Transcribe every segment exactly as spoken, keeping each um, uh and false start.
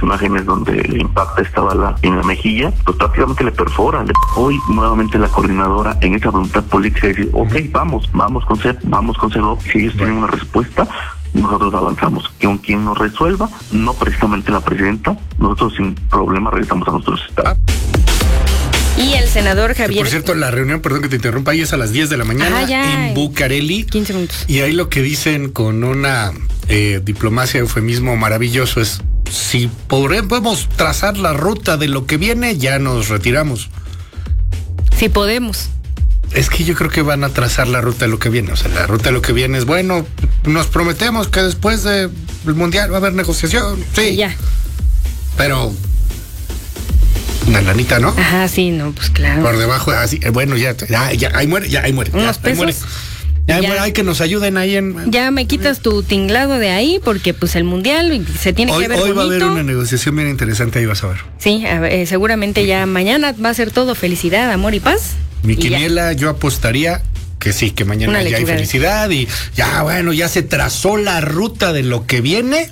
imágenes donde le impacta esta bala en la mejilla, pues prácticamente le perfora. Hoy nuevamente la coordinadora en esa voluntad política dice, ok, vamos, vamos con C E P, vamos con C E D O P, si ellos tienen una respuesta, nosotros avanzamos. Que con quien nos resuelva, no precisamente la presidenta, nosotros sin problema regresamos a nuestros estados. Y el senador Javier... Que por cierto, la reunión, perdón que te interrumpa, ahí es a las diez de la mañana ah, ya, en Bucareli. quince minutos. Y ahí lo que dicen con una eh, diplomacia, eufemismo maravilloso es, si podemos trazar la ruta de lo que viene, ya nos retiramos. Si podemos. Es que yo creo que van a trazar la ruta de lo que viene. O sea, la ruta de lo que viene es, bueno, nos prometemos que después del Mundial va a haber negociación. Sí. Y ya. Pero... una lanita, ¿no? Ajá, sí, no, pues claro. Por debajo, así, bueno, ya, ya, ya, ahí muere, ya, ahí muere. Unos ya, pesos. Ahí muere. Ya, ya. Bueno, hay que nos ayuden ahí en... Ya me quitas tu tinglado de ahí, porque pues el mundial se tiene hoy, que ver Hoy bonito. Va a haber una negociación bien interesante, ahí vas a ver. Sí, a ver, seguramente ya mañana va a ser todo felicidad, amor y paz. Mi y quiniela, ya. Yo apostaría que sí, que mañana una ya hay felicidad y ya, bueno, ya se trazó la ruta de lo que viene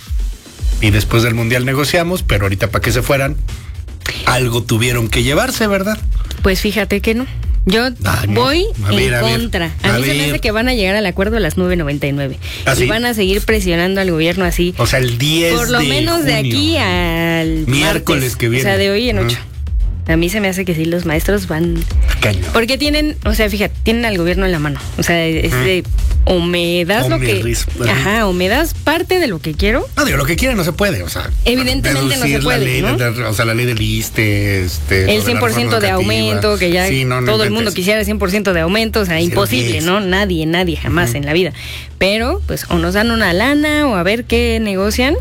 y después del mundial negociamos, pero ahorita para que se fueran, algo tuvieron que llevarse, ¿verdad? Pues fíjate que no. Yo ah, no. voy a en ver, contra. A, a, a mí ver. se me hace que van a llegar al acuerdo a las nueve noventa y nueve. ¿Ah, y sí? van a seguir presionando al gobierno así. O sea, el diez Por lo de menos junio. De aquí al miércoles martes, que viene. O sea, de hoy en ocho. Uh-huh. A mí se me hace que sí, los maestros van... Caño. Porque tienen, o sea, fíjate, tienen al gobierno en la mano. O sea, es uh-huh. de... O me das lo que... Uh-huh. Ajá, o me das parte de lo que quiero. No, digo, lo que quieren no se puede, o sea... Evidentemente no se puede, la ley, ¿no? De, o sea, la ley del ISSSTE, este... El cien por ciento de aumento, que ya sí, no, no todo inventes. El mundo quisiera el cien por ciento de aumento, o sea, sí, imposible, ¿no? Nadie, nadie, jamás uh-huh. en la vida. Pero, pues, o nos dan una lana, o a ver qué negocian...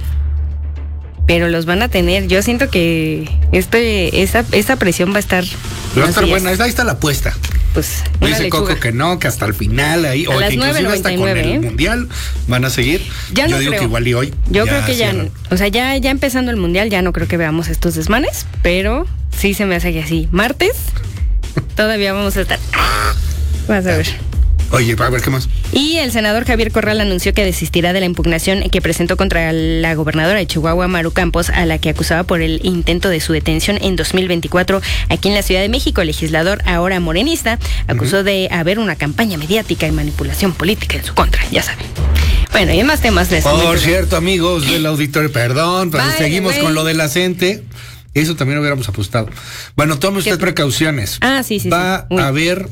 Pero los van a tener. Yo siento que este, esta, esta presión va a estar. Va a estar buena. Ahí está la apuesta. Pues. Dice Coco que no, que hasta el final ahí. A o las que inclusive hasta con ¿eh? el mundial van a seguir. Ya Yo no digo creo. que igual y hoy. Yo ya creo que ya. cierran. O sea, ya, ya empezando el mundial, ya no creo que veamos estos desmanes. Pero sí se me hace que así. Martes, todavía vamos a estar. Vas a ver. Oye, a ver qué más. Y el senador Javier Corral anunció que desistirá de la impugnación que presentó contra la gobernadora de Chihuahua, Maru Campos, a la que acusaba por el intento de su detención en dos mil veinticuatro aquí en la Ciudad de México. El legislador, ahora morenista, acusó uh-huh. de haber una campaña mediática y manipulación política en su contra, ya saben. Bueno, y en más temas de Por cierto, amigos del auditorio, perdón, pero Vale, seguimos wey. con lo de la gente. Eso también hubiéramos apostado. Bueno, tome usted precauciones. Ah, sí, sí. Va sí. a haber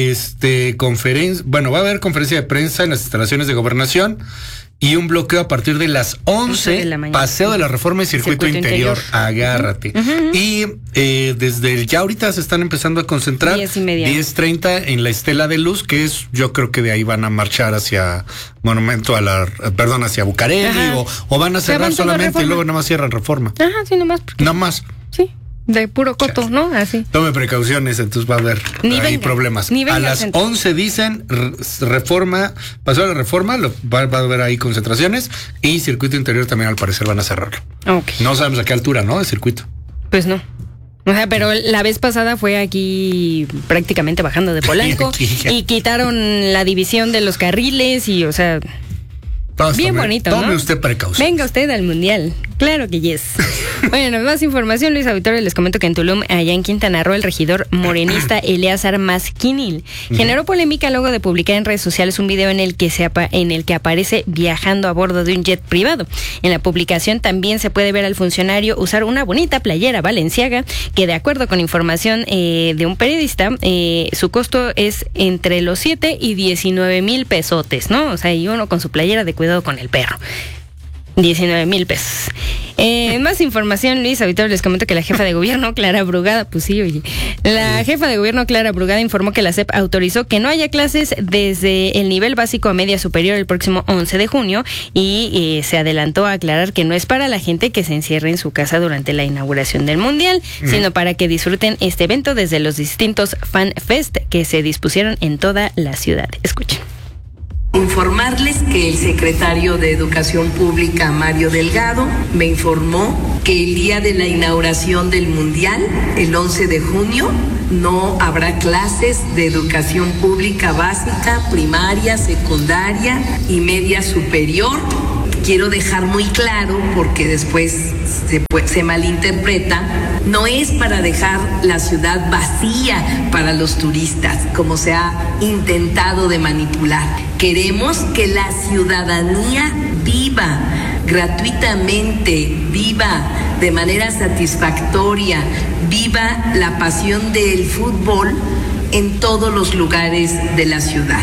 este conferencia, bueno, va a haber conferencia de prensa en las instalaciones de Gobernación y un bloqueo a partir de las once, de la Paseo de la Reforma y Circuito, Circuito Interior. interior. Agárrate. Uh-huh. Y eh, desde el, ya ahorita se están empezando a concentrar. Diez y media. diez treinta en la Estela de Luz, que es, yo creo que de ahí van a marchar hacia Monumento a la, perdón, hacia Bucareli, o, o van a cerrar solamente y luego nada más cierran Reforma. Ajá, sí, nomás. Porque... Nada más. Sí. De puro coto, Chale. ¿no? Así. Tome precauciones, entonces va a haber Ni ahí venga, problemas. Ni venga a las once dicen reforma, pasó la reforma, lo, va, va a haber ahí concentraciones y Circuito Interior también al parecer van a cerrarlo. Okay. No sabemos a qué altura, ¿no? El circuito. Pues no. O sea, pero la vez pasada fue aquí prácticamente bajando de Polanco y quitaron la división de los carriles y, o sea... Entonces, bien tome, bonito, tome ¿no? usted precaución. Venga usted al mundial. Claro que yes. Bueno, más información, Luis Auditorio, les comento que en Tulum, allá en Quintana Roo, el regidor morenista Eleazar Masquinil generó polémica luego de publicar en redes sociales un video en el que se apa- en el que aparece viajando a bordo de un jet privado. En la publicación también se puede ver al funcionario usar una bonita playera valenciaga que, de acuerdo con información eh, de un periodista, eh, su costo es entre los siete y diecinueve mil pesotes, ¿no? O sea, y uno con su playera de cuidado con el perro. diecinueve mil pesos. Eh, más información, Luis Auditorio, les comento que la jefa de gobierno, Clara Brugada, pues sí, oye, la jefa de gobierno, Clara Brugada, informó que la S E P autorizó que no haya clases desde el nivel básico a media superior el próximo once de junio y eh, se adelantó a aclarar que no es para la gente que se encierre en su casa durante la inauguración del Mundial, mm. sino para que disfruten este evento desde los distintos Fan Fest que se dispusieron en toda la ciudad. Escuchen. Informarles que el secretario de Educación Pública, Mario Delgado, me informó que el día de la inauguración del Mundial, el once de junio, no habrá clases de educación pública básica, primaria, secundaria y media superior. quiero dejar muy claro, porque después se, se malinterpreta, no es para dejar la ciudad vacía para los turistas, como se ha intentado de manipular. Queremos que la ciudadanía viva gratuitamente, viva de manera satisfactoria, viva la pasión del fútbol en todos los lugares de la ciudad.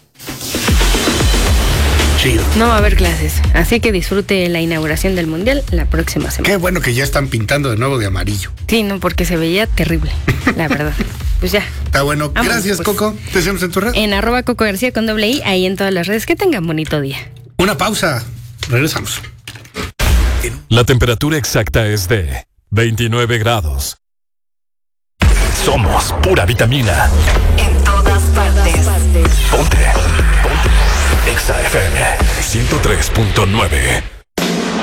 Chido. No va a haber clases, así que disfrute la inauguración del Mundial la próxima semana. Qué bueno que ya están pintando de nuevo de amarillo. Sí, no, porque se veía terrible, la verdad. Pues ya. Está bueno. Vamos, gracias, pues, Coco. Te seguimos en tu red. En arroba Coco García con doble I, ahí en todas las redes. Que tengan bonito día. Una pausa. Regresamos. La temperatura exacta es de veintinueve grados. Somos pura vitamina. En todas partes. Ponte. Ponte. Exa F M ciento tres punto nueve.